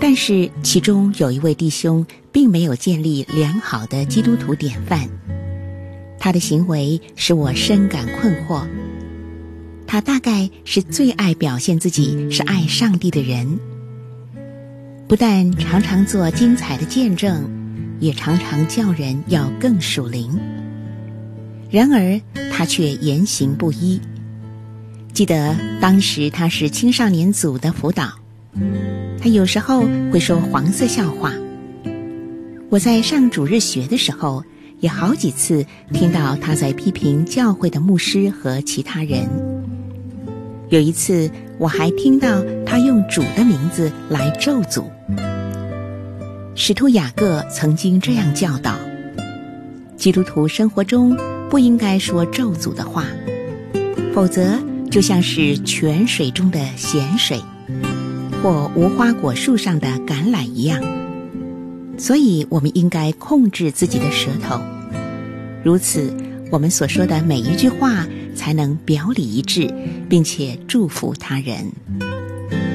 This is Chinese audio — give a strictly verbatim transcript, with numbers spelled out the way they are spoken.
但是其中有一位弟兄并没有建立良好的基督徒典范，他的行为使我深感困惑。他大概是最爱表现自己是爱上帝的人，不但常常做精彩的见证，也常常叫人要更属灵。然而他却言行不一。记得当时他是青少年组的辅导，他有时候会说黄色笑话。我在上主日学的时候，也好几次听到他在批评教会的牧师和其他人。有一次我还听到他用主的名字来咒诅。使徒雅各曾经这样教导：基督徒生活中不应该说咒诅的话，否则就像是泉水中的咸水，或无花果树上的橄榄一样。所以我们应该控制自己的舌头，如此我们所说的每一句话才能表里一致，并且祝福他人。